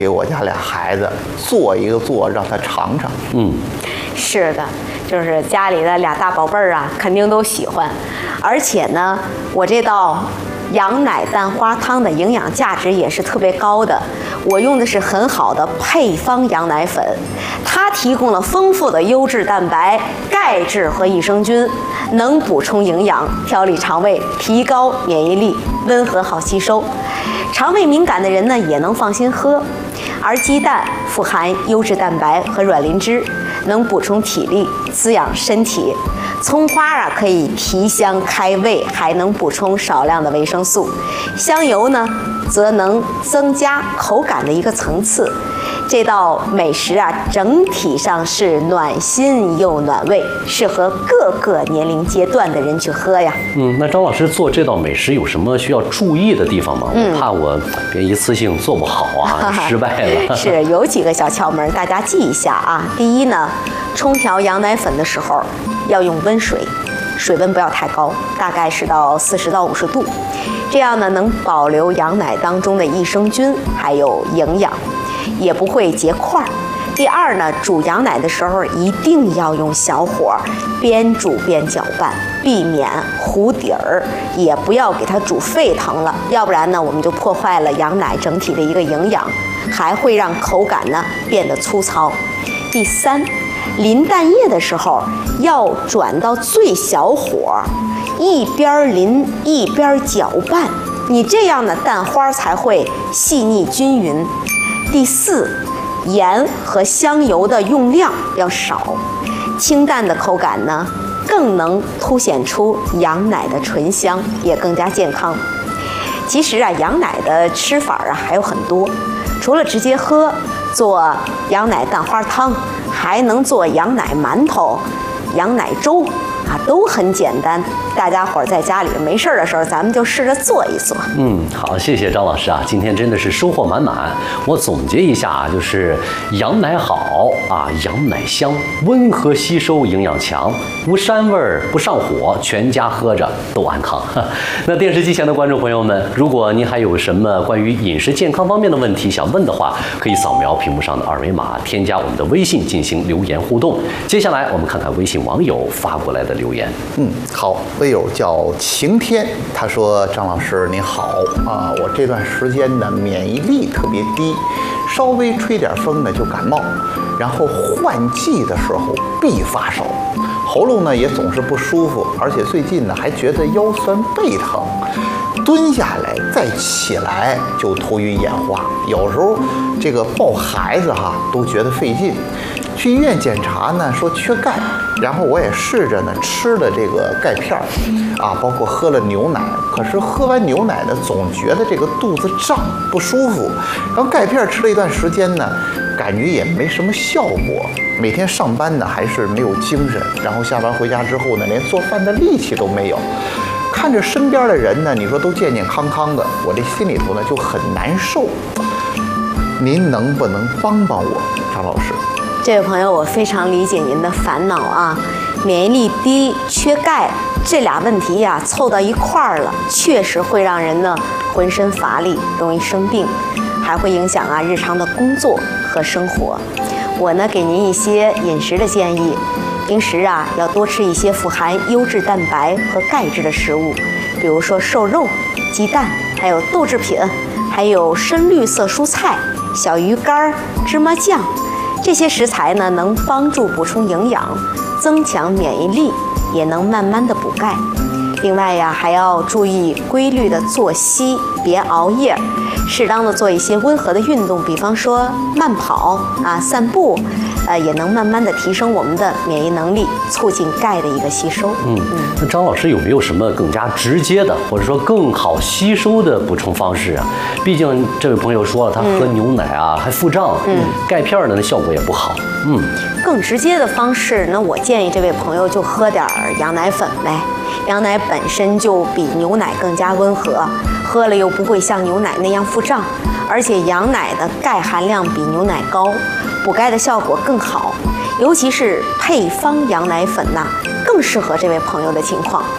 给我家俩孩子做一个做，让他尝尝。 是的，就是家里的俩大宝贝儿啊，肯定都喜欢。而且呢，我这道羊奶蛋花汤的营养价值也是特别高的。我用的是很好的配方羊奶粉，它提供了丰富的优质蛋白、钙质和益生菌，能补充营养，调理肠胃，提高免疫力，温和好吸收。肠胃敏感的人呢，也能放心喝。而鸡蛋富含优质蛋白和卵磷脂，能补充体力，滋养身体。葱花啊，可以提香开胃，还能补充少量的维生素。香油呢，则能增加口感的一个层次。这道美食啊，整体上是暖心又暖胃，适合各个年龄阶段的人去喝呀。 那张老师做这道美食有什么需要注意的地方吗？我怕我别一次性做不好啊，失败了。 是有几个小窍门，大家记一下啊。第一呢，冲调羊奶粉的时候要用温水，水温不要太高，大概是到40到50度，这样呢能保留羊奶当中的益生菌还有营养，也不会结块儿。第二呢，煮羊奶的时候一定要用小火，边煮边搅拌，避免糊底儿，也不要给它煮沸腾了，要不然呢，我们就破坏了羊奶整体的一个营养，还会让口感呢变得粗糙。第三，淋蛋液的时候要转到最小火，一边淋一边搅拌，你这样呢蛋花才会细腻均匀。第四，盐和香油的用量要少，清淡的口感呢更能凸显出羊奶的醇香，也更加健康。其实啊，羊奶的吃法啊还有很多，除了直接喝，做羊奶蛋花汤，还能做羊奶馒头、羊奶粥啊，都很简单。大家伙儿在家里没事儿的时候，咱们就试着做一做。 好，谢谢张老师啊，今天真的是收获满满。我总结一下啊，就是羊奶好啊，羊奶香，温和吸收，营养强，无膻味儿，不上火，全家喝着都安康。那电视机前的观众朋友们，如果您还有什么关于饮食健康方面的问题想问的话，可以扫描屏幕上的二维码，添加我们的微信进行留言互动。接下来我们看看微信网友发过来的留言。 好，微友叫晴天，他说：“张老师您好啊，我这段时间呢免疫力特别低，稍微吹点风呢就感冒，然后换季的时候必发烧，喉咙呢也总是不舒服，而且最近呢还觉得腰酸背疼，蹲下来再起来就头晕眼花，有时候这个抱孩子都觉得费劲。去医院检查呢说缺钙，然后我也试着呢吃了这个钙片儿啊，包括喝了牛奶，可是喝完牛奶呢总觉得这个肚子胀不舒服，然后钙片吃了一段时间呢，感觉也没什么效果，每天上班呢还是没有精神，然后下班回家之后呢连做饭的力气都没有，看着身边的人呢，你说都健健康康的，我这心里头呢就很难受。您能不能帮帮我，张老师？ 这位朋友，我非常理解您的烦恼啊，免疫力低、缺钙这俩问题呀，凑到一块儿了，确实会让人呢浑身乏力，容易生病，还会影响日常的工作和生活。我呢给您一些饮食的建议，平时要多吃一些富含优质蛋白和钙质的食物，比如说瘦肉、鸡蛋，还有豆制品，还有深绿色蔬菜、小鱼干、芝麻酱。这些食材呢，能帮助补充营养，增强免疫力，也能慢慢的补钙。另外还要注意规律的作息，别熬夜，适当的做一些温和的运动，比方说慢跑散步，也能慢慢的提升我们的免疫能力，促进钙的一个吸收。 那张老师有没有什么更加直接的，或者说更好吸收的补充方式啊？毕竟这位朋友说了，他喝牛奶还腹胀，钙片呢效果也不好。 更直接的方式，那我建议这位朋友就喝点羊奶粉呗。羊奶本身就比牛奶更加温和，喝了又不会像牛奶那样腹胀，而且羊奶的钙含量比牛奶高，补钙的效果更好。尤其是配方羊奶粉更适合这位朋友的情况，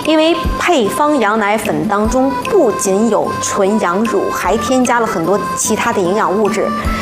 因为配方羊奶粉当中不仅有纯羊乳，还添加了很多其他的营养物质，